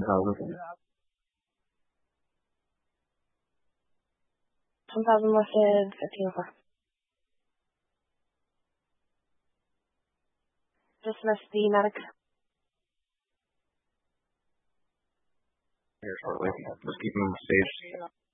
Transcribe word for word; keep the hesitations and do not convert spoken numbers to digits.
thousand. ten thousand listed, fifteen four. Dismiss the medic. Here shortly. Just keep him safe.